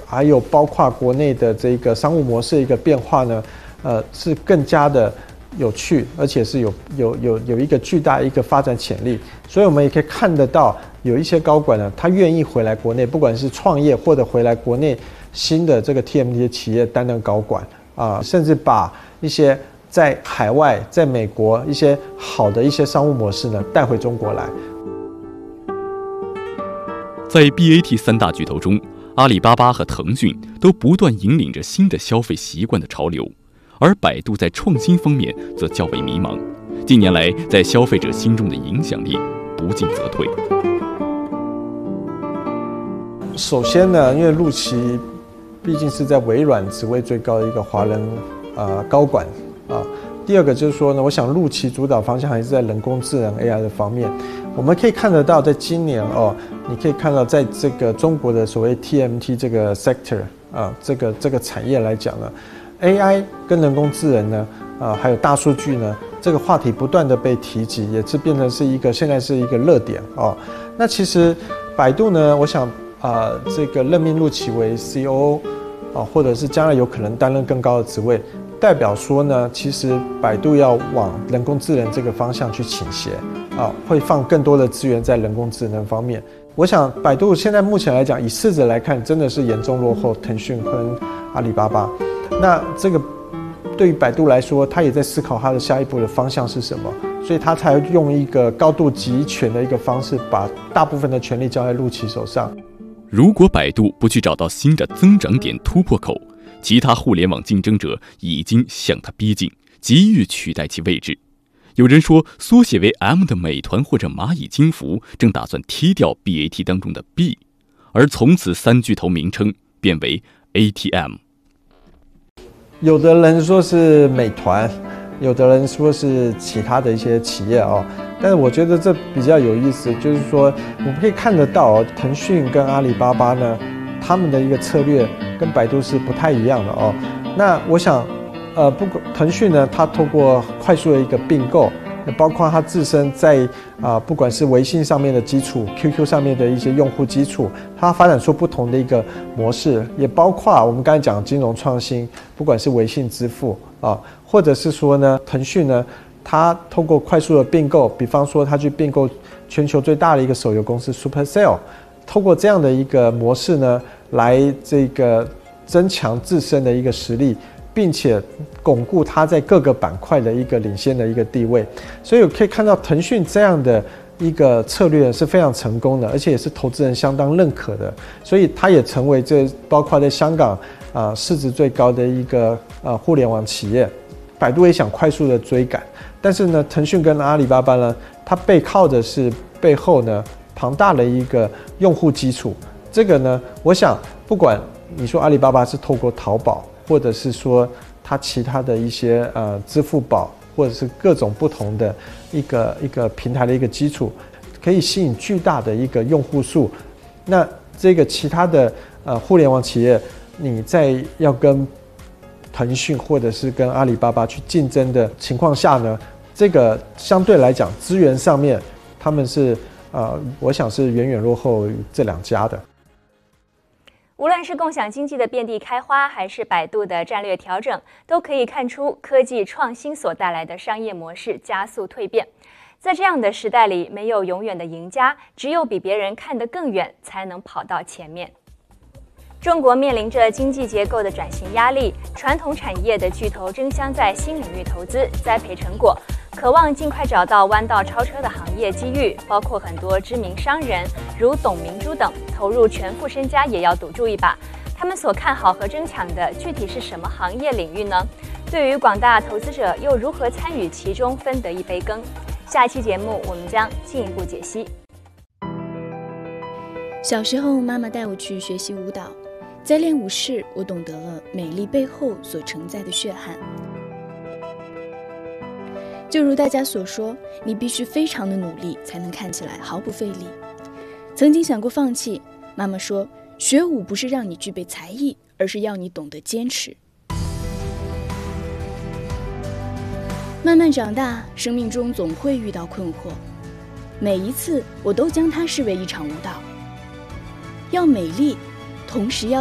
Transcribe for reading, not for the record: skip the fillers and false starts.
还有包括国内的这个商务模式一个变化呢，是更加的有趣，而且是有一个巨大一个发展潜力。所以我们也可以看得到，有一些高管呢，他愿意回来国内，不管是创业或者回来国内新的这个 TMT 的企业担任高管甚至把一些在海外、在美国一些好的一些商务模式呢带回中国来。 在 BAT 三大巨头中，阿里巴巴和腾讯都不断引领着新的消费习惯的潮流，而百度在创新方面则较为迷茫，近年来在消费者心中的影响力不进则退。 首先呢，因为陆琪毕竟是在微软职位最高的一个华人高管第二个就是说呢，我想陆琪主导方向还是在人工智能 AI 的方面。我们可以看得到，在今年你可以看到，在这个中国的所谓 TMT 这个 sector 这个产业来讲呢 ，AI 跟人工智能呢还有大数据呢，这个话题不断的被提及，也是变成是一个现在是一个热点那其实百度呢，我想这个任命陆琪为 COO 或者是将来有可能担任更高的职位，代表说呢，其实百度要往人工智能这个方向去倾斜会放更多的资源在人工智能方面。我想百度现在目前来讲，以市值来看，真的是严重落后腾讯跟阿里巴巴。那这个对于百度来说，他也在思考他的下一步的方向是什么，所以他才用一个高度集权的一个方式，把大部分的权力交在陆琪手上。 如果百度不去找到新的增长点突破口，其他互联网竞争者已经向它逼近，急于取代其位置。有人说，缩写为 M 的美团或者蚂蚁金服正打算踢掉 BAT 当中的 B， 而从此三巨头名称变为 ATM。 有的人说是美团，有的人说是其他的一些企业但是我觉得这比较有意思，就是说我们可以看得到腾讯跟阿里巴巴呢，他们的一个策略跟百度是不太一样的那我想不过腾讯呢，它透过快速的一个并购，包括它自身在不管是微信上面的基础 QQ 上面的一些用户基础，它发展出不同的一个模式，也包括我们刚才讲金融创新，不管是微信支付或者是说呢腾讯呢，它透过快速的并购，比方说它去并购全球最大的一个手游公司 Supercell， 透过这样的一个模式呢，来这个增强自身的一个实力，并且巩固它在各个板块的一个领先的一个地位。所以我可以看到腾讯这样的一个策略是非常成功的，而且也是投资人相当认可的，所以它也成为包括在香港市值最高的一个互联网企业。百度也想快速的追赶，但是呢腾讯跟阿里巴巴呢，它背靠的是背后呢庞大的一个用户基础。这个呢，我想不管你说阿里巴巴是透过淘宝，或者是说它其他的一些支付宝，或者是各种不同的一个平台的一个基础，可以吸引巨大的一个用户数。那这个其他的互联网企业，你在要跟腾讯或者是跟阿里巴巴去竞争的情况下呢，这个相对来讲资源上面，他们是我想是远远落后于这两家的。 无论是共享经济的遍地开花，还是百度的战略调整，都可以看出科技创新所带来的商业模式加速蜕变。在这样的时代里，没有永远的赢家，只有比别人看得更远，才能跑到前面。中国面临着经济结构的转型压力，传统产业的巨头争相在新领域投资，栽培成果，渴望尽快找到弯道超车的行业机遇。包括很多知名商人，如董明珠等，投入全副身家也要赌注一把。他们所看好和争抢的具体是什么行业领域呢？对于广大投资者又如何参与其中，分得一杯羹？下期节目我们将进一步解析。 小时候，妈妈带我去学习舞蹈。在练舞室，我懂得了美丽背后所承载的血汗。就如大家所说，你必须非常的努力，才能看起来毫不费力。曾经想过放弃，妈妈说，学舞不是让你具备才艺，而是要你懂得坚持。慢慢长大，生命中总会遇到困惑，每一次我都将它视为一场舞蹈。要美丽，同时要